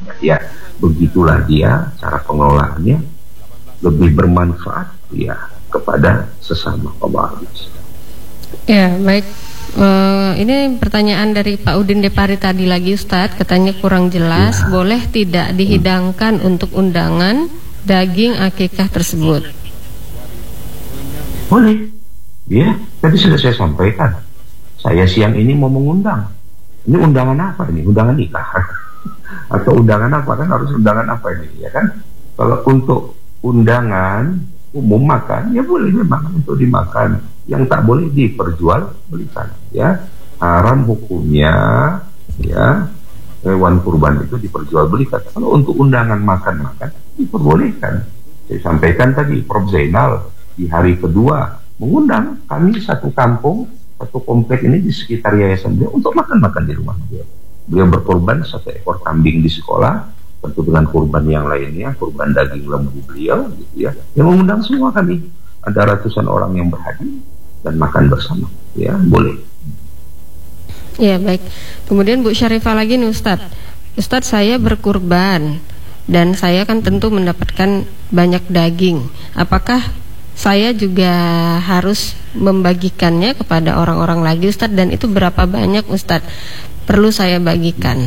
misalnya, ya begitulah dia cara pengelolaannya, lebih bermanfaat ya kepada sesama Allah. Ya, baik. Ini pertanyaan dari Pak Udin Depari tadi lagi, Ustadz, katanya kurang jelas. Ya. Boleh tidak dihidangkan untuk undangan daging akikah tersebut? Boleh. Ya, tadi sudah saya sampaikan. Saya siang ini mau mengundang. Ini undangan apa ini? Undangan nikah atau undangan apa? Kan harus undangan apa ini, ya kan? Kalau untuk undangan umum makan, ya boleh memang untuk dimakan. Yang tak boleh diperjualbelikan, ya. Haram hukumnya, ya. Hewan kurban itu diperjualbelikan. Kalau untuk undangan makan-makan diperbolehkan. Saya sampaikan tadi, Prof Zainal di hari kedua mengundang kami satu kampung, satu komplek ini di sekitar yayasan beliau untuk makan-makan di rumah beliau. Beliau berkorban 1 ekor kambing di sekolah, tentu dengan kurban yang lainnya, kurban daging lembu beliau, gitu ya. Yang mengundang semua kami, ada ratusan orang yang berhadir dan makan bersama, ya boleh. Ya baik. Kemudian Bu Syarifah lagi nih Ustadz. Ustadz, saya berkurban dan saya kan tentu mendapatkan banyak daging. Apakah saya juga harus membagikannya kepada orang-orang lagi Ustadz, dan itu berapa banyak Ustadz perlu saya bagikan?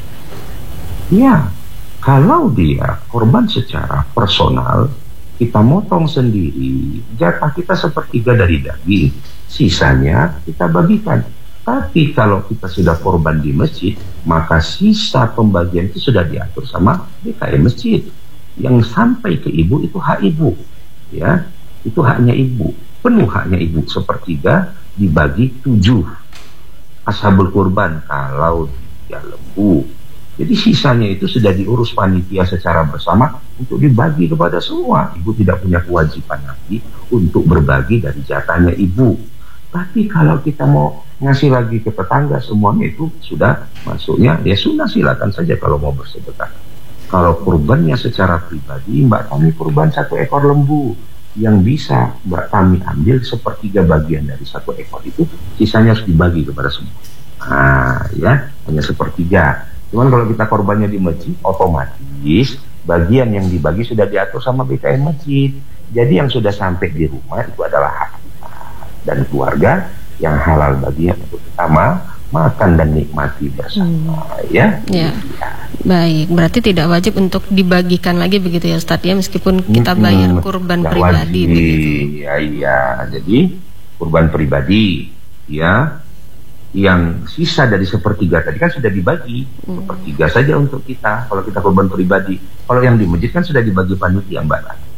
Ya, kalau dia korban secara personal, kita motong sendiri, jatah kita 1/3 dari daging, sisanya kita bagikan. Tapi kalau kita sudah korban di masjid, maka sisa pembagian itu sudah diatur sama DKM masjid. Yang sampai ke ibu itu hak ibu, ya. Itu haknya ibu, penuh haknya ibu, 1/3 dibagi 7 ashabul kurban kalau dia lembu. Jadi sisanya itu sudah diurus panitia secara bersama untuk dibagi kepada semua. Ibu tidak punya kewajiban lagi untuk berbagi dari jatahnya ibu. Tapi kalau kita mau ngasih lagi ke tetangga, semuanya itu sudah masuknya, ya sudah silakan saja kalau mau bersedekah. Kalau kurbannya secara pribadi, Mbak Tami kurban 1 ekor lembu, yang bisa Mbak Tami ambil 1/3 bagian dari 1 ekor itu, sisanya harus dibagi kepada semua. Ya, hanya 1/3. Cuman kalau kita korbannya di masjid, otomatis bagian yang dibagi sudah diatur sama BKM masjid. Jadi yang sudah sampai di rumah itu adalah hak kita dan keluarga, yang halal bagi yang utama makan dan nikmati bersama, ya. Ya. Baik, berarti tidak wajib untuk dibagikan lagi begitu ya Ustadz ya, meskipun kita bayar kurban pribadi wajib, begitu. Iya. Jadi kurban pribadi, ya, yang sisa dari 1/3 tadi kan sudah dibagi, 1/3 saja untuk kita kalau kita korban pribadi. Kalau yang di masjid kan sudah dibagi panitia, Mbak.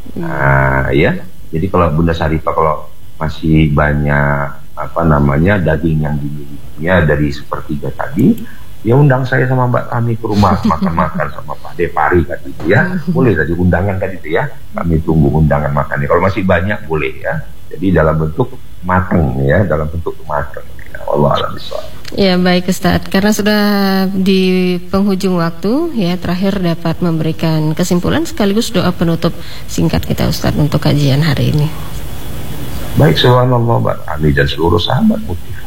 Ya. Jadi kalau Bunda Syarifah kalau masih banyak daging yang dimilikinya dari 1/3 tadi, ya undang saya sama Mbak Tami ke rumah makan-makan sama Pak Depari tadi itu, ya. Boleh tadi undangan tadi itu, ya. Kami tunggu undangan makannya. Kalau masih banyak boleh, ya. Jadi dalam bentuk matang, ya, dalam bentuk matang. Allah a'lam bishawab. Ya baik Ustadz, karena sudah di penghujung waktu, ya, terakhir dapat memberikan kesimpulan sekaligus doa penutup singkat kita Ustadz untuk kajian hari ini. Baik, subhanallah Mbak Tami dan seluruh sahabat Mutia.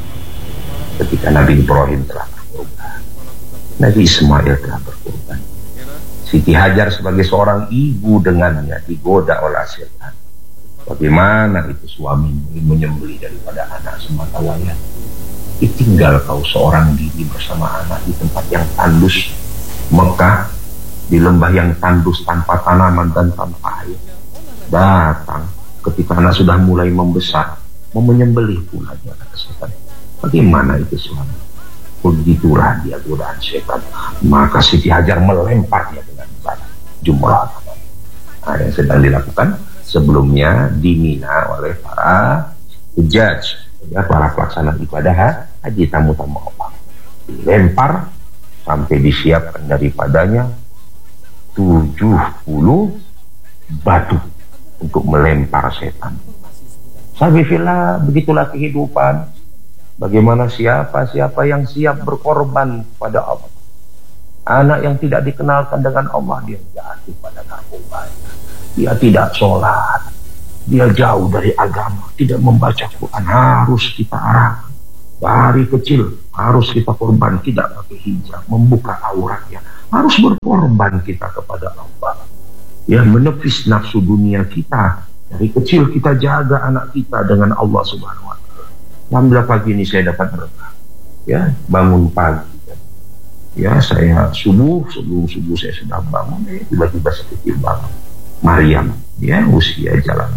Ketika Nabi Ibrahim telah berkorban, Nabi Ismail telah berkorban, Siti Hajar sebagai seorang ibu dengannya digoda oleh setan. Bagaimana itu suami menyembelih daripada anak semata wayang? Tinggal kau seorang diri bersama anak di tempat yang tandus, Mekah, di lembah yang tandus tanpa tanaman dan tanpa air. Datang ketika anak sudah mulai membesar, mau menyembelih pula dia kata setan. Bagaimana itu suami? Begitulah dia godaan setan. Maka Siti Hajar melemparnya dengan batu jumrah. Yang sedang dilakukan sebelumnya di Mina oleh para hujjaj, ya, para pelaksana ibadah haji, tamu-tamu Allah. Dilempar sampai disiapkan daripadanya 70 batu untuk melempar setan. Sabifillah, begitulah kehidupan. Bagaimana siapa yang siap berkorban pada Allah. Anak yang tidak dikenalkan dengan Allah, dia jatuh pada narkobanya. Dia tidak sholat, dia jauh dari agama, tidak membaca Quran. Harus kita arahkan dari kecil, harus kita korban, tidak pakai hijab, membuka auratnya, Harus berkorban kita kepada Allah. Ya, menepis nafsu dunia kita. Dari kecil kita jaga anak kita dengan Allah Subhanahu wa Ta'ala. Alhamdulillah pagi ini saya dapat berkah. Ya, bangun pagi. Ya, saya sebelum subuh saya sudah bangun, tiba-tiba saya bangun. Maryam, ya, usia jalan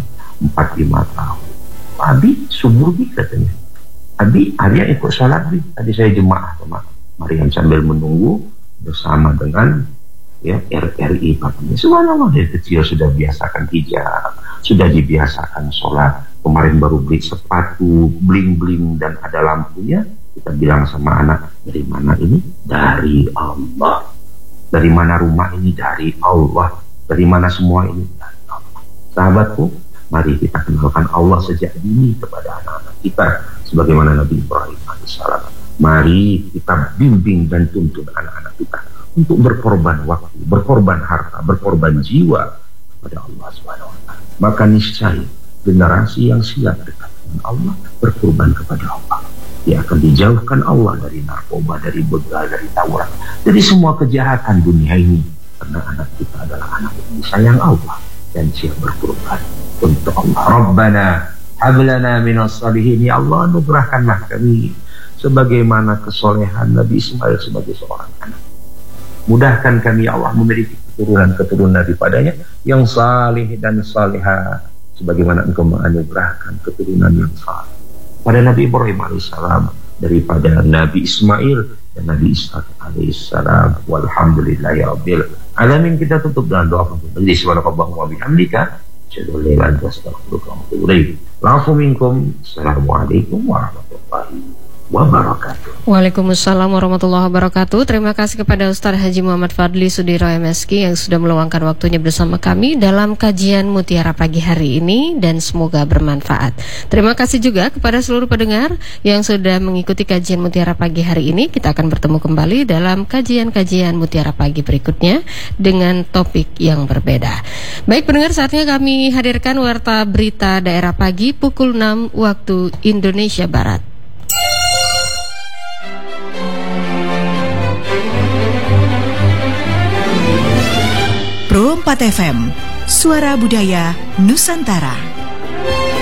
45 tahun. Abi subuh katanya. Abi, Arya ikut sholat bi. Tadi saya jemaah sama Maryam sambil menunggu bersama dengan ya RRI katanya. Subhanallah, dari kecil sudah biasakan hijab, sudah dibiasakan sholat. Kemarin baru beli sepatu bling-bling dan ada lampunya. Kita bilang sama anak, dari mana ini? Dari Allah. Dari mana rumah ini? Dari Allah. Dari mana semua ini? Dari Allah. Sahabatku, mari kita kenalkan Allah sejak dini kepada anak-anak kita, sebagaimana Nabi Ibrahim alaihissalam. Mari kita bimbing dan tuntun anak-anak kita untuk berkorban waktu, berkorban harta, berkorban jiwa kepada Allah Subhanahu wa Ta'ala. Maka niscaya generasi yang siap dekat dengan Allah, berkorban kepada Allah, dia akan dijauhkan Allah dari narkoba, dari begal, dari tawuran, dari semua kejahatan dunia ini. Karena anak kita adalah anak yang disayang Allah dan siap berkorban untuk Allah. Rabbana hablana minas salihin. Ya Allah, anugerahkanlah kami sebagaimana kesolehan Nabi Ismail sebagai seorang anak. Mudahkan kami ya Allah memiliki keturunan-keturunan daripadanya yang salih dan salihah, sebagaimana Engkau menganugerahkan keturunan yang salih pada Nabi Ibrahim alaihissalam, daripada Nabi Ismail dan Nabi Ishaq alaihissalam. Walhamdulillahirabbil alamin. Kita tutup dengan doa untuk beli subhanakallahumma wa bihamdika asyhadu an la ilaha illa anta astaghfiruka wa atubu ilaik. Lafu minkum. Assalamualaikum warahmatullahi wabarakatuh. Waalaikumsalam warahmatullahi wabarakatuh. Terima kasih kepada Ustaz Haji Muhammad Fadli Sudiro MSki yang sudah meluangkan waktunya bersama kami dalam kajian Mutiara Pagi hari ini, dan semoga bermanfaat. Terima kasih juga kepada seluruh pendengar yang sudah mengikuti kajian Mutiara Pagi hari ini. Kita akan bertemu kembali dalam kajian-kajian Mutiara Pagi berikutnya dengan topik yang berbeda. Baik pendengar, saatnya kami hadirkan Warta Berita Daerah Pagi pukul 6 waktu Indonesia Barat. Pro 4 FM, Suara Budaya Nusantara.